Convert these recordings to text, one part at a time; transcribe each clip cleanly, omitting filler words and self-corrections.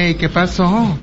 Hey, ¿qué pasó?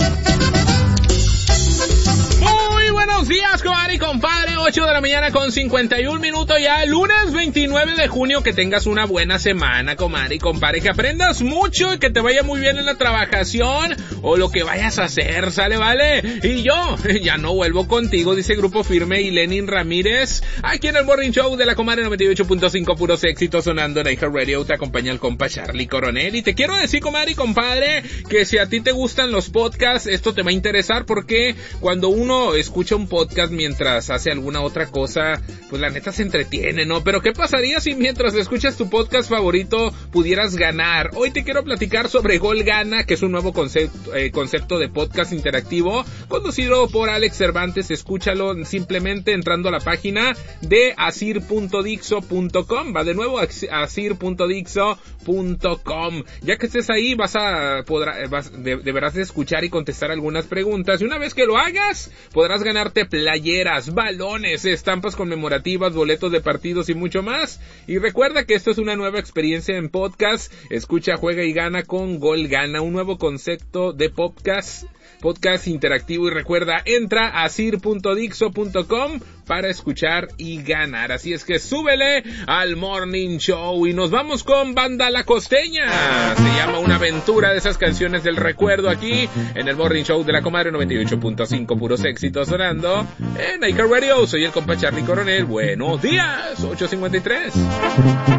Buenos días, comadre y compadre, 8 de la mañana con 51 minutos ya, lunes 29 de junio, que tengas una buena semana, comadre y compadre, que aprendas mucho y que te vaya muy bien en la trabajación o lo que vayas a hacer, ¿sale, vale? Y yo, ya no vuelvo contigo, dice Grupo Firme y Lenin Ramírez, aquí en el Morning Show de la comadre 98.5, puros éxitos sonando en iHeartRadio, te acompaña el compa Charlie Coronel, y te quiero decir, comadre y compadre, que si a ti te gustan los podcasts, esto te va a interesar, porque cuando uno escucha un podcast mientras hace alguna otra cosa, pues la neta se entretiene, ¿no? Pero ¿qué pasaría si mientras escuchas tu podcast favorito pudieras ganar? Hoy te quiero platicar sobre Gol Gana, que es un nuevo concepto de podcast interactivo conducido por Alex Cervantes. Escúchalo simplemente entrando a la página de asir.dixo.com. Va de nuevo a asir.dixo.com. Ya que estés ahí deberás escuchar y contestar algunas preguntas, y una vez que lo hagas podrás ganarte playeras, balones, estampas conmemorativas, boletos de partidos y mucho más. Y recuerda que esto es una nueva experiencia en podcast. Escucha, juega y gana con Gol Gana, un nuevo concepto de podcast interactivo. Y recuerda, entra a asir.dixo.com para escuchar y ganar. Así es que súbele al Morning Show y nos vamos con Banda La Costeña. Se llama Una Aventura, de esas canciones del recuerdo, aquí en el Morning Show de la comadre 98.5, puros éxitos sonando en iHeartRadio. Soy el compa Charlie Coronel. Buenos días, 8:53.